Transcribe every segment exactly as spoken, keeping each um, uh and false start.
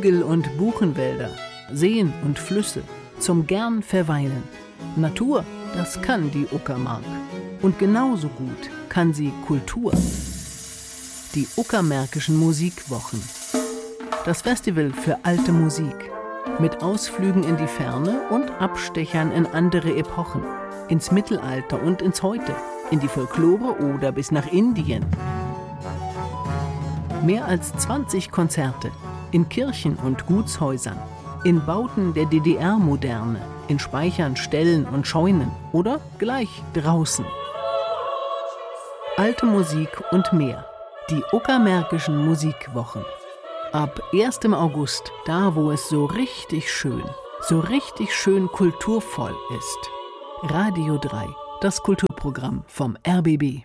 Hügel und Buchenwälder, Seen und Flüsse, zum gern verweilen. Natur, das kann die Uckermark. Und genauso gut kann sie Kultur. Die Uckermärkischen Musikwochen. Das Festival für alte Musik. Mit Ausflügen in die Ferne und Abstechern in andere Epochen. Ins Mittelalter und ins Heute. In die Folklore oder bis nach Indien. Mehr als zwanzig Konzerte. In Kirchen und Gutshäusern. In Bauten der D D R-Moderne. In Speichern, Ställen und Scheunen. Oder gleich draußen. Alte Musik und mehr. Die Uckermärkischen Musikwochen. Ab ersten August, da wo es so richtig schön, so richtig schön kulturvoll ist. Radio drei, das Kulturprogramm vom R B B.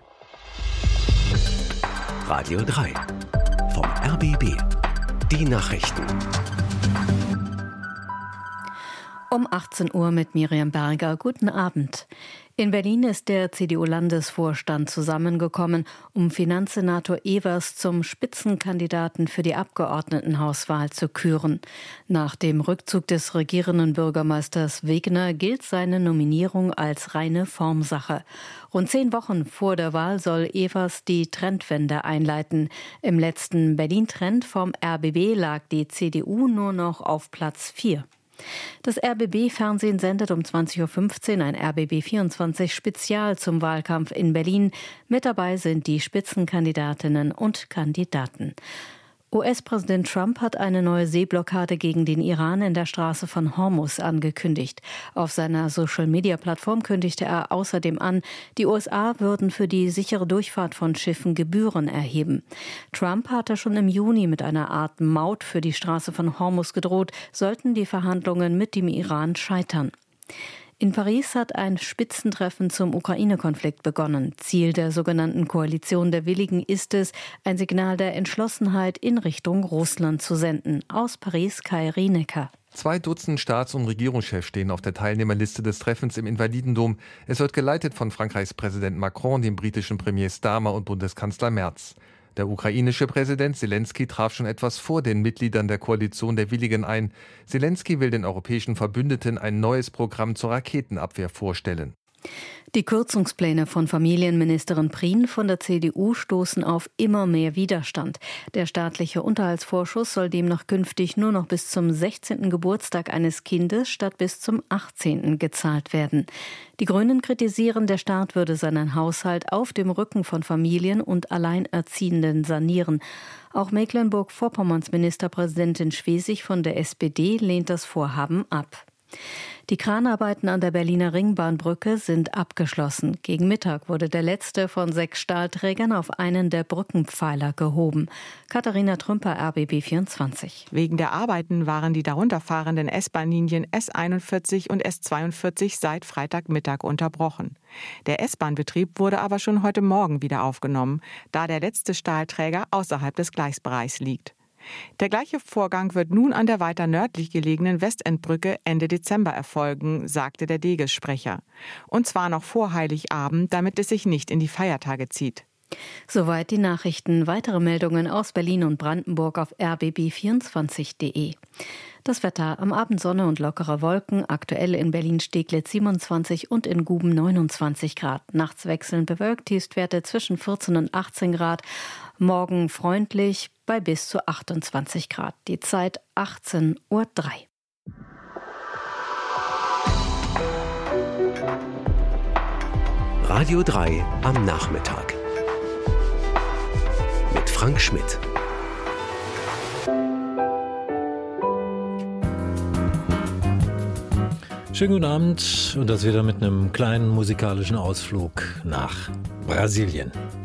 Radio drei, vom R B B. Die Nachrichten. Um achtzehn Uhr mit Miriam Berger. Guten Abend. In Berlin ist der C D U-Landesvorstand zusammengekommen, um Finanzsenator Evers zum Spitzenkandidaten für die Abgeordnetenhauswahl zu küren. Nach dem Rückzug des regierenden Bürgermeisters Wegner gilt seine Nominierung als reine Formsache. Rund zehn Wochen vor der Wahl soll Evers die Trendwende einleiten. Im letzten Berlin-Trend vom R B B lag die C D U nur noch auf Platz vier. Das R B B-Fernsehen sendet um zwanzig Uhr fünfzehn ein R B B vierundzwanzig Spezial zum Wahlkampf in Berlin. Mit dabei sind die Spitzenkandidatinnen und Kandidaten. U S-Präsident Trump hat eine neue Seeblockade gegen den Iran in der Straße von Hormuz angekündigt. Auf seiner Social-Media-Plattform kündigte er außerdem an, die U S A würden für die sichere Durchfahrt von Schiffen Gebühren erheben. Trump hatte schon im Juni mit einer Art Maut für die Straße von Hormuz gedroht, sollten die Verhandlungen mit dem Iran scheitern. In Paris hat ein Spitzentreffen zum Ukraine-Konflikt begonnen. Ziel der sogenannten Koalition der Willigen ist es, ein Signal der Entschlossenheit in Richtung Russland zu senden. Aus Paris Kai Rienecker. Zwei Dutzend Staats- und Regierungschefs stehen auf der Teilnehmerliste des Treffens im Invalidendom. Es wird geleitet von Frankreichs Präsident Macron, dem britischen Premier Starmer und Bundeskanzler Merz. Der ukrainische Präsident Selenskyj traf schon etwas vor den Mitgliedern der Koalition der Willigen ein. Selenskyj will den europäischen Verbündeten ein neues Programm zur Raketenabwehr vorstellen. Die Kürzungspläne von Familienministerin Prien von der C D U stoßen auf immer mehr Widerstand. Der staatliche Unterhaltsvorschuss soll demnach künftig nur noch bis zum sechzehnten Geburtstag eines Kindes statt bis zum achtzehnten gezahlt werden. Die Grünen kritisieren, der Staat würde seinen Haushalt auf dem Rücken von Familien und Alleinerziehenden sanieren. Auch Mecklenburg-Vorpommerns Ministerpräsidentin Schwesig von der S P D lehnt das Vorhaben ab. Die Kranarbeiten an der Berliner Ringbahnbrücke sind abgeschlossen. Gegen Mittag wurde der letzte von sechs Stahlträgern auf einen der Brückenpfeiler gehoben. Katharina Trümper, R B B vierundzwanzig. Wegen der Arbeiten waren die darunterfahrenden S-Bahn-Linien S einundvierzig und S zweiundvierzig seit Freitagmittag unterbrochen. Der S-Bahn-Betrieb wurde aber schon heute Morgen wieder aufgenommen, da der letzte Stahlträger außerhalb des Gleisbereichs liegt. Der gleiche Vorgang wird nun an der weiter nördlich gelegenen Westendbrücke Ende Dezember erfolgen, sagte der Deges-Sprecher. Und zwar noch vor Heiligabend, damit es sich nicht in die Feiertage zieht. Soweit die Nachrichten. Weitere Meldungen aus Berlin und Brandenburg auf r b b vierundzwanzig punkt de. Das Wetter: am Abend Sonne und lockere Wolken. Aktuell in Berlin-Steglitz siebenundzwanzig und in Guben neunundzwanzig Grad. Nachts wechselnd bewölkt, Tiefstwerte zwischen vierzehn und achtzehn Grad. Morgen freundlich bei bis zu achtundzwanzig Grad. Die Zeit achtzehn Uhr drei. Radio drei am Nachmittag. Mit Frank Schmidt. Schönen guten Abend und das wieder mit einem kleinen musikalischen Ausflug nach Brasilien.